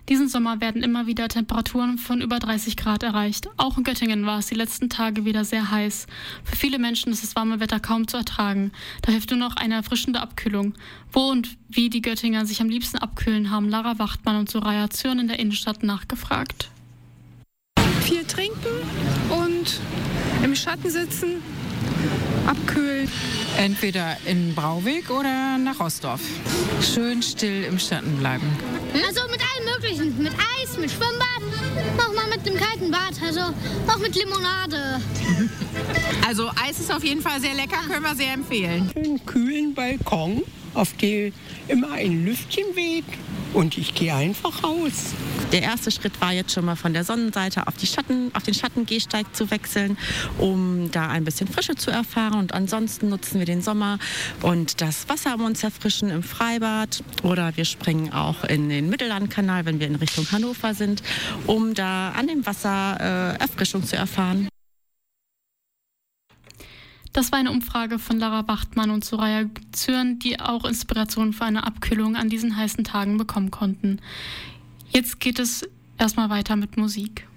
Diesen Sommer werden immer wieder Temperaturen von über 30 Grad erreicht. Auch in Göttingen war es die letzten Tage wieder sehr heiß. Für viele Menschen ist das warme Wetter kaum zu ertragen. Da hilft nur noch eine erfrischende Abkühlung. Wo und wie die Göttinger sich am liebsten abkühlen, haben Lara Wachtmann und Soraya Zürn in der Innenstadt nachgefragt. Viel trinken und im Schatten sitzen, abkühlen. Entweder in Brauweg oder nach Rostorf. Schön still im Schatten bleiben. Also mit allem Möglichen. Mit Eis, mit Schwimmbad, auch mal mit dem kalten Bad, also auch mit Limonade. Also Eis ist auf jeden Fall sehr lecker, können wir sehr empfehlen. Einen kühlen Balkon, auf dem immer ein Lüftchen weht und ich gehe einfach raus. Der erste Schritt war jetzt schon mal von der Sonnenseite auf den Schattengehsteig zu wechseln, um da ein bisschen Frische zu erfahren. Und ansonsten nutzen wir den Sommer und das Wasser, um uns erfrischen im Freibad. Oder wir springen auch in den Mittellandkanal, wenn wir in Richtung Hannover sind, um da an dem Wasser Erfrischung zu erfahren. Das war eine Umfrage von Lara Wachtmann und Soraya Zürn, die auch Inspiration für eine Abkühlung an diesen heißen Tagen bekommen konnten. Jetzt geht es erstmal weiter mit Musik.